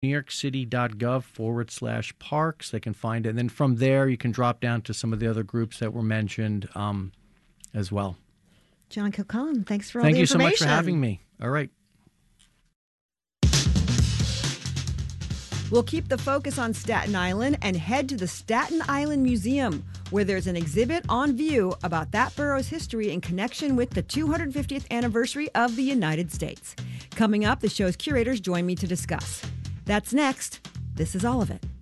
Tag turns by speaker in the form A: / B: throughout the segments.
A: newyorkcity.gov/parks. They can find it. And then from there, you can drop down to some of the other groups that were mentioned as well.
B: John Kilcullen, thanks for all
A: Thank
B: the
A: you so
B: information.
A: much for having me. All right.
B: We'll keep the focus on Staten Island and head to the Staten Island Museum, where there's an exhibit on view about that borough's history in connection with the 250th anniversary of the United States. Coming up, the show's curators join me to discuss. That's next. This is all of it.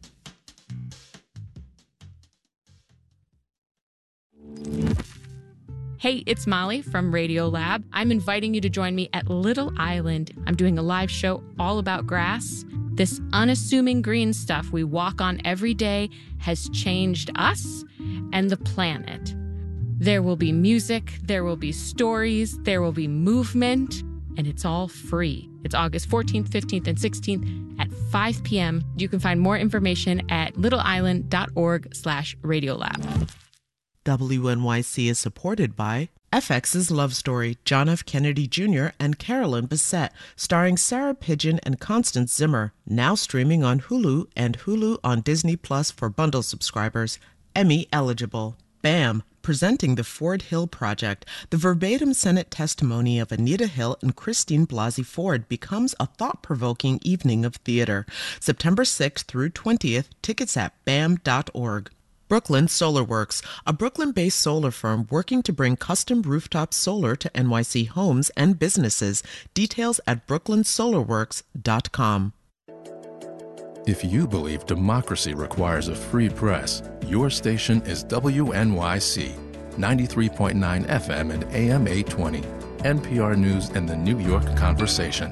C: Hey, it's Molly from Radiolab. I'm inviting you to join me at Little Island. I'm doing a live show all about grass. This unassuming green stuff we walk on every day has changed us and the planet. There will be music, there will be stories, there will be movement, and it's all free. It's August 14th, 15th, and 16th at 5 p.m. You can find more information at littleisland.org/Radiolab.
D: WNYC is supported by FX's Love Story, John F. Kennedy Jr. and Carolyn Bessette, starring Sarah Pidgeon and Constance Zimmer, now streaming on Hulu and Hulu on Disney Plus for bundle subscribers. Emmy eligible. BAM, presenting the Ford Hill Project. The verbatim Senate testimony of Anita Hill and Christine Blasey Ford becomes a thought-provoking evening of theater. September 6th through 20th, tickets at bam.org. Brooklyn Solar Works, a Brooklyn-based solar firm working to bring custom rooftop solar to NYC homes and businesses. Details at brooklynsolarworks.com.
E: If you believe democracy requires a free press, your station is WNYC, 93.9 FM and AM 820, NPR News and the New York Conversation.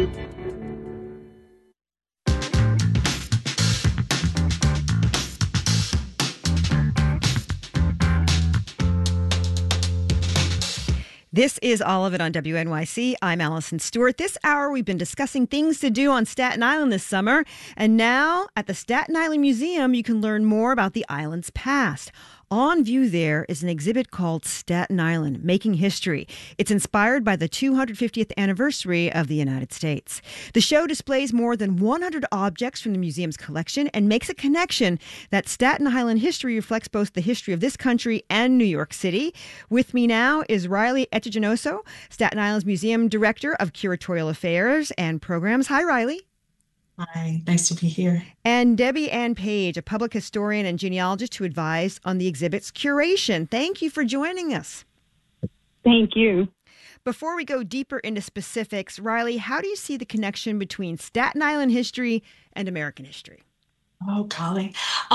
B: This is all of it on WNYC. I'm Allison Stewart. This hour, we've been discussing things to do on Staten Island this summer. And now, at the Staten Island Museum, you can learn more about the island's past. On view there is an exhibit called Staten Island, Making History. It's inspired by the 250th anniversary of the United States. The show displays more than 100 objects from the museum's collection and makes a connection that Staten Island history reflects both the history of this country and New York City. With me now is Riley Etegenoso, Staten Island's Museum Director of Curatorial Affairs and Programs. Hi, Riley.
F: Hi, nice to be here.
B: And Debbie Ann Page, a public historian and genealogist who advised on the exhibit's curation. Thank you for joining us.
G: Thank you.
B: Before we go deeper into specifics, Riley, how do you see the connection between Staten Island history and American history?
F: Oh, golly.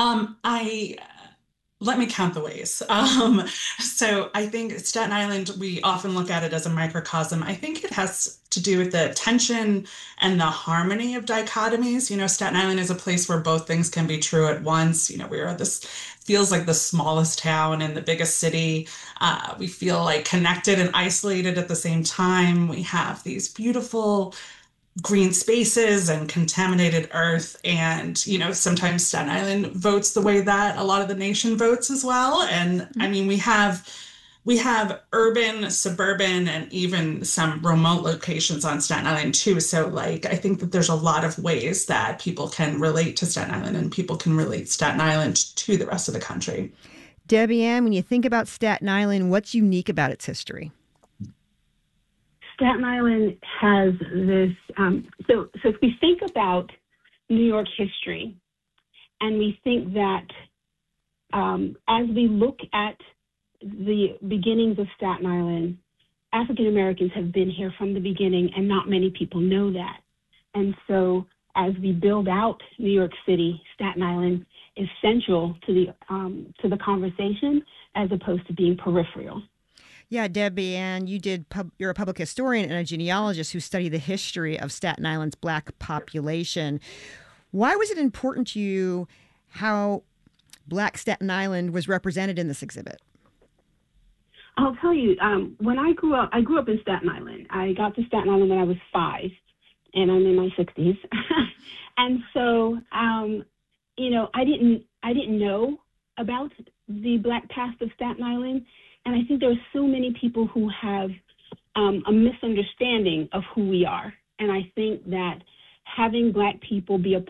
F: Let me count the ways. So I think Staten Island, we often look at it as a microcosm. I think it has to do with the tension and the harmony of dichotomies. You know, Staten Island is a place where both things can be true at once. You know, we are this, feels like the smallest town in the biggest city. We feel like connected and isolated at the same time. We have these beautiful green spaces and contaminated earth. And, you know, sometimes Staten Island votes the way that a lot of the nation votes as well. And I mean, we have urban, suburban, and even some remote locations on Staten Island too. So like, I think that there's a lot of ways that people can relate to Staten Island and people can relate Staten Island to the rest of the country.
B: Debbie Ann, when you think about Staten Island, what's unique about its history?
G: Staten Island has this, so if we think about New York history and we think that as we look at the beginnings of Staten Island, African Americans have been here from the beginning and not many people know that. And so as we build out New York City, Staten Island is central to the conversation as opposed to being peripheral.
B: Yeah, Debbie Ann, you're a public historian and a genealogist who studied the history of Staten Island's Black population. Why was it important to you how Black Staten Island was represented in this exhibit?
G: I'll tell you, when I grew up in Staten Island. I got to Staten Island when I was 5, and I'm in my 60s. And so, you know, I didn't know about the Black past of Staten Island. And I think there are so many people who have a misunderstanding of who we are. And I think that having Black people be a